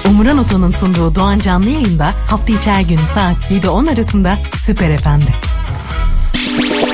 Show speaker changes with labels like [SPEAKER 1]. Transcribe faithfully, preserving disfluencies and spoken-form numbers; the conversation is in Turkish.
[SPEAKER 1] Umuran Oto'nun sunduğu Doğan Canlı Yayın'da hafta içi her gün saat yedi on arasında Süper F M'de.